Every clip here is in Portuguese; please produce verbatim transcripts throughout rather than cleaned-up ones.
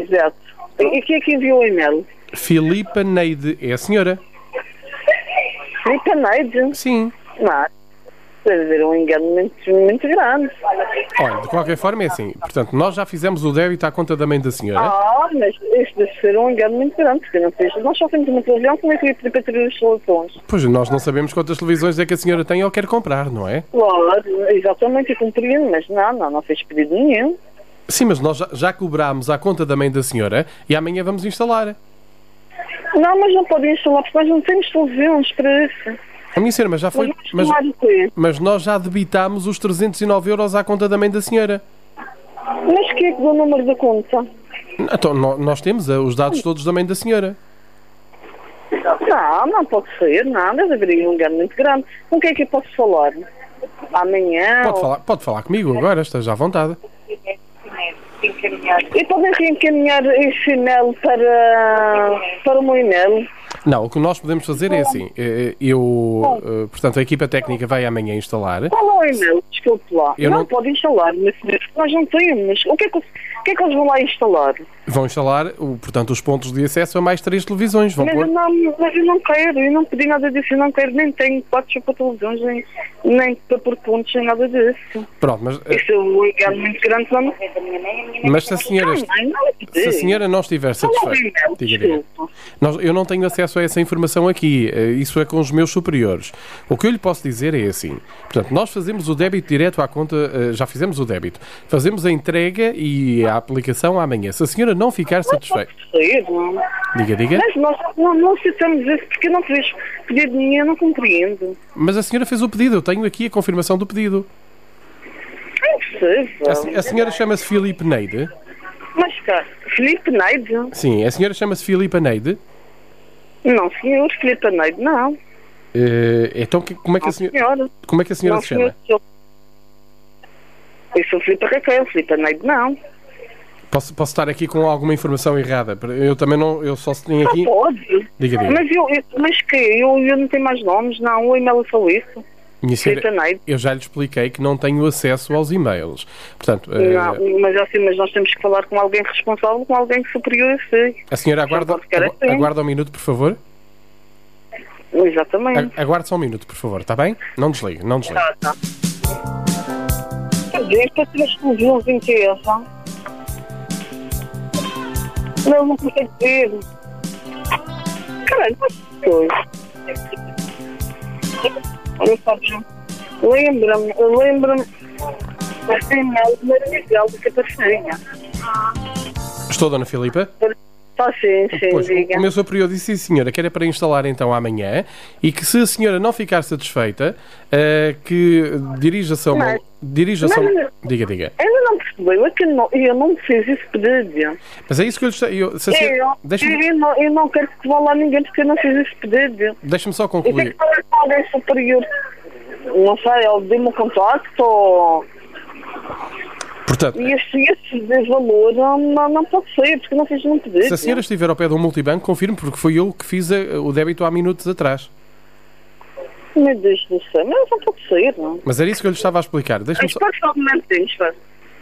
Exato. E quem é que enviou o e-mail? Filipa Neide. É a senhora? Filipa Neide? Sim. Não. Deve haver um engano muito, muito grande. Olha, de qualquer forma é assim. Portanto, nós já fizemos o débito à conta da mãe da senhora. Ah, mas isto deve ser um engano muito grande, porque não sei, nós só temos uma televisão, como é que eu ia pedir para ter as instalações? Pois, nós não sabemos quantas televisões é que a senhora tem ou quer comprar, não é? Claro, exatamente, eu compreendo, mas não, não, não fez pedido nenhum. Sim, mas nós já, já cobrámos à conta da mãe da senhora e amanhã vamos instalar. Não, mas não podem instalar, porque nós não temos televisões para isso. A minha senhora, mas já foi... Mas, mas nós já debitámos os trezentos e nove euros à conta da mãe da senhora. Mas quem é que deu o número da conta? Então, nós temos os dados todos da mãe da senhora. Não, não pode ser, não. Deve haver um engano muito grande. Com quem é que eu posso falar? Amanhã? Pode, ou... falar, pode falar comigo agora, esteja à vontade. E podem reencaminhar esse e-mail para, para o meu e-mail? Não, o que nós podemos fazer é assim. Eu, portanto, a equipa técnica vai amanhã instalar. Qual é o e-mail? Desculpe lá. Eu não, não pode instalar, mas nós não temos. O que é que, o que, é que eles vão lá instalar? Vão instalar, portanto, os pontos de acesso a mais três televisões. Vão mas, pôr... eu não, mas eu não quero, eu não pedi nada disso, eu não quero, nem tenho quartos para televisões, nem, nem para pôr pontos, nem nada disso. Pronto, mas... Isso é um engano muito grande. Não... Mas se a senhora, não, não, se a senhora não estiver satisfeita... Diga, diga. Nós, eu não tenho acesso a essa informação aqui, isso é com os meus superiores. O que eu lhe posso dizer é assim, portanto, nós fazemos o débito direto à conta, já fizemos o débito, fazemos a entrega e a aplicação amanhã. Se a senhora não ficar satisfeita... Diga, diga. Mas nós não, não aceitamos isso, porque eu não fiz pedido nenhum, eu não compreendo. Mas a senhora fez o pedido, eu tenho aqui a confirmação do pedido. É impossível. A, a senhora chama-se Filipe Neide? Mas cá, Filipe Neide? Sim, a senhora chama-se Filipe Neide? Não, senhor, Filipe Neide, não. Uh, então, que, como, é que a senhora, senhora. como é que a senhora não, se chama? Senhor, eu sou Filipe Raquel, Filipe Neide, não. Posso, posso estar aqui com alguma informação errada? Eu também não, eu só tenho aqui... Não pode. Diga, diga. Mas, eu, eu, mas que? Eu, eu não tenho mais nomes, não, o e-mail é só isso. Minha senhora, eu já lhe expliquei que não tenho acesso aos e-mails. Portanto, não, uh... mas assim, mas nós temos que falar com alguém responsável, com alguém superior a si. A senhora aguarda, assim. aguarda um minuto, por favor. Exatamente. Aguarde só um minuto, por favor, está bem? Não desligue, não desligue. Ah, tá. Quer dizer, isto é três televisões em que é, tá? Não, não consigo ver. Caralho, mas foi. Olha, sabes, lembra-me, lembra-me desse e-mail maravilhoso que aparecia. Estou, dona Filipa? Está sim, sim, pois, diga. O meu superior disse, sim, senhora, que era para instalar então amanhã e que se a senhora não ficar satisfeita, uh, que dirija-se ao... Mas, dirija-se ao... mas, diga, diga. Ainda não percebeu, é que não, eu não fiz esse pedido. Mas é isso que eu lhe estou... Eu, se a senhora, eu, deixa-me... eu, não, eu não quero que vá lá ninguém porque eu não fiz esse pedido. Deixa-me só Eu tenho concluir. que falar com alguém superior. Não sei, ele deu-me um contacto ou... Portanto, E este, este desvalor não, não, não pode ser, porque não fiz nenhum pedido. se a senhora estiver ao pé de um multibanco, confirme, porque foi eu que fiz a, o débito há minutos atrás. Meu Deus do céu, mas não pode ser, não. Mas era isso que eu lhe estava a explicar. Deixa-me só... Espera só um momentinho, espera.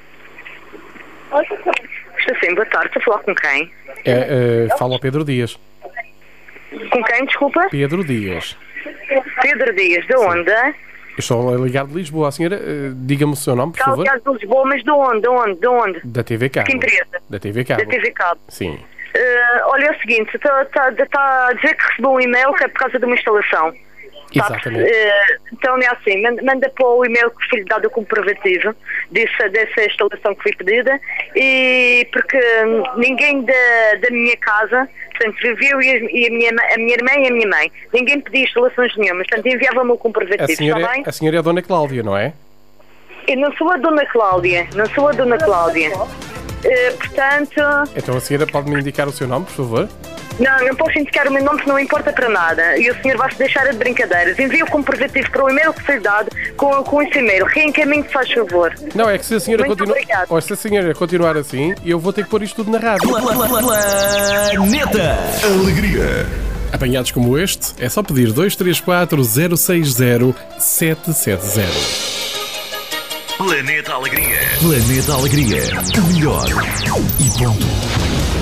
Estou sim, boa tarde, estou a falar com quem? É, é, fala ao Pedro Dias. Com quem, desculpa? Pedro Dias. Pedro Dias, de onde? Eu estou a ligar de Lisboa. A senhora, uh, diga-me o seu nome, por favor. Está de Lisboa, mas de onde? De onde? De onde? Da T V Cabo. Que empresa? Da T V Cabo. Da T V Cabo. Sim. Uh, olha, é o seguinte, está tá, tá a dizer que recebeu um e-mail que é por causa de uma instalação. Exatamente. Uh, então é assim, manda, manda para o e-mail que foi-lhe dado o comprovativo dessa, dessa instalação que foi pedida, e porque hum, ninguém da, da minha casa, portanto, eu e, a, e a, minha, a minha irmã e a minha mãe, ninguém pedia instalações nenhumas, portanto enviava-me o comprovativo, A senhora, está bem? a senhora é a dona Cláudia, não é? Eu não sou a dona Cláudia, não sou a dona Cláudia. Uh, portanto... Então a senhora pode me indicar o seu nome, por favor? Não, não posso indicar o meu nome, que não importa para nada. E o senhor vai-se deixar de brincadeiras. Envie o comprovativo para o e-mail que foi dado com, com esse e-mail. Reencaminhe, se faz favor. Não, é que se a senhora Muito continuar... Ou se a senhora continuar assim, eu vou ter que pôr isto tudo na rádio. Planeta Alegria. Apanhados como este, é só pedir dois três quatro zero seis zero sete sete zero. Planeta Alegria. Planeta Alegria. O melhor e ponto.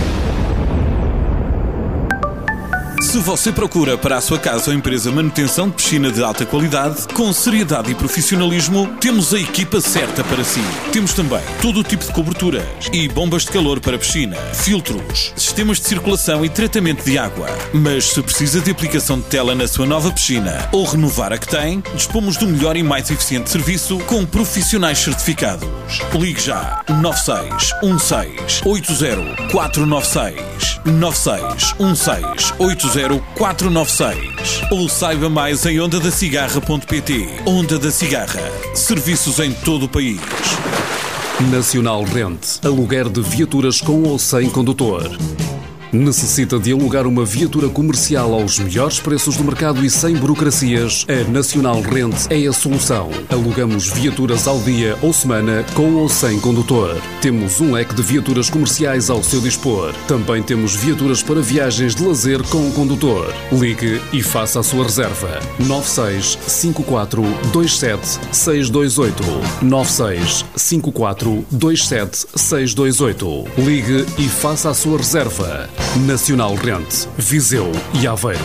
Se você procura para a sua casa ou empresa manutenção de piscina de alta qualidade, com seriedade e profissionalismo, temos a equipa certa para si. Temos também todo o tipo de coberturas e bombas de calor para piscina, filtros, sistemas de circulação e tratamento de água. Mas se precisa de aplicação de tela na sua nova piscina ou renovar a que tem, dispomos do melhor e mais eficiente serviço com profissionais certificados. Ligue já nove seis um seis oito zero quatro nove seis nove seis um seis oito zero quatro nove seis ou saiba mais em onda da cigarra ponto pt. Onda da Cigarra. Serviços em todo o país. Nacional Rent. Aluguer de viaturas com ou sem condutor. Necessita de alugar uma viatura comercial aos melhores preços do mercado e sem burocracias? A Nacional Rent é a solução. Alugamos viaturas ao dia ou semana, com ou sem condutor. Temos um leque de viaturas comerciais ao seu dispor. Também temos viaturas para viagens de lazer com condutor. Ligue e faça a sua reserva. nove seis cinco quatro dois sete seis dois oito nove seis cinco quatro dois sete seis dois oito. Ligue e faça a sua reserva. Nacional Rent, Viseu e Aveiro.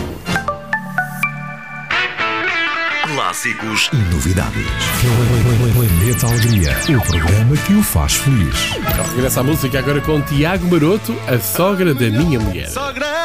Clássicos e novidades. Planeta Alegria, o programa que o faz feliz. Regressa a música agora com Tiago Maroto, a sogra da minha mulher.